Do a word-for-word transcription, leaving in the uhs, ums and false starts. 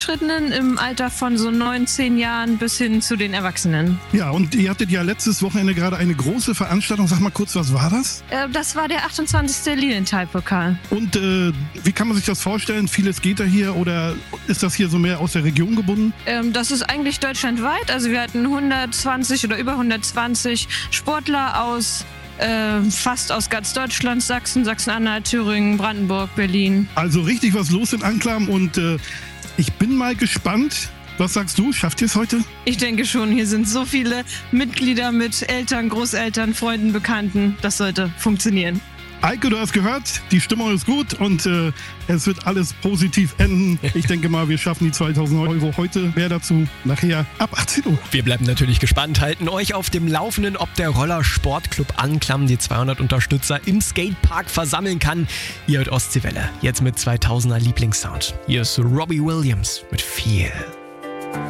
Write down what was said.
Fortgeschrittenen im Alter von so neun, zehn Jahren bis hin zu den Erwachsenen. Ja, und ihr hattet ja letztes Wochenende gerade eine große Veranstaltung. Sag mal kurz, was war das? Äh, das war der achtundzwanzigste Lilienthal-Pokal. Und äh, wie kann man sich das vorstellen? Vieles geht da hier oder ist das hier so mehr aus der Region gebunden? Ähm, das ist eigentlich deutschlandweit. Also wir hatten hundertzwanzig oder über hundertzwanzig Sportler aus äh, fast aus ganz Deutschland, Sachsen, Sachsen-Anhalt, Thüringen, Brandenburg, Berlin. Also richtig was los in Anklam und äh, ich bin mal gespannt. Was sagst du? Schafft ihr es heute? Ich denke schon, hier sind so viele Mitglieder mit Eltern, Großeltern, Freunden, Bekannten. Das sollte funktionieren. Eike, du hast gehört, die Stimmung ist gut und äh, es wird alles positiv enden. Ich denke mal, wir schaffen die zweitausend Euro heute. Mehr dazu nachher ab achtzehn Uhr. Wir bleiben natürlich gespannt, halten euch auf dem Laufenden, ob der Roller Sportclub Anklam die zweihundert Unterstützer im Skatepark versammeln kann. Ihr hört Ostseewelle, jetzt mit zweitausender Lieblingssound. Hier ist Robbie Williams mit viel.